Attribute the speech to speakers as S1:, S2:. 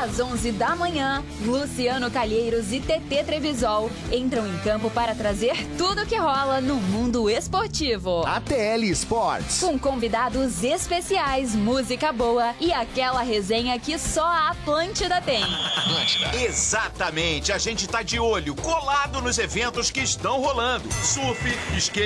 S1: Às 11 da manhã, Luciano Calheiros e TT Trevisol entram em campo para trazer tudo o que rola no mundo esportivo.
S2: ATL Sports.
S1: Com convidados especiais, música boa e aquela resenha que só a Atlântida tem.
S3: Exatamente, a gente tá de olho, colado nos eventos que estão rolando. Surf, skate.